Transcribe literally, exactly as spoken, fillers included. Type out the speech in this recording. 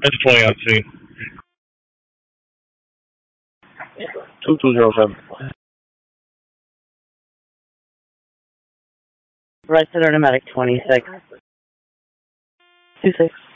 That's twenty on scene. two two zero seven. Right center, pneumatic twenty-six. two six.